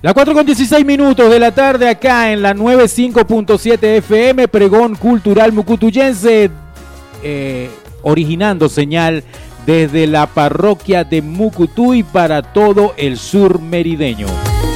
Las 4:16 de la tarde acá en la 95.7 FM, Pregón Cultural Mucutuyense, originando señal desde la parroquia de Mucutuy para todo el sur merideño.